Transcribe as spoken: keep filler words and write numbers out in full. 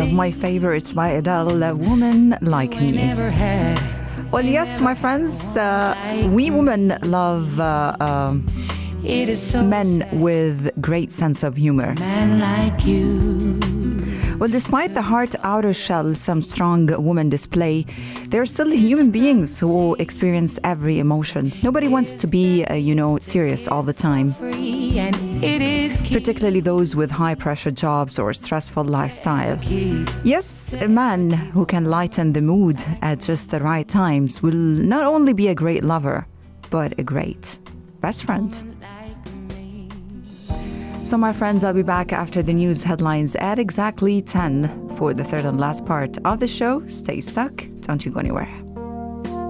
of my favorites by Adele, A Woman Like Me. Well, yes, my friends, uh, we women love uh, uh, men with great sense of humor. Well, despite the hard outer shell some strong women display, they're still human beings who experience every emotion. Nobody wants to be, uh, you know, serious all the time. Particularly those with high-pressure jobs or stressful lifestyle. Yes, a man who can lighten the mood at just the right times will not only be a great lover, but a great best friend. So, my friends, I'll be back after the news headlines at exactly ten for the third and last part of the show. Stay stuck. Don't you go anywhere.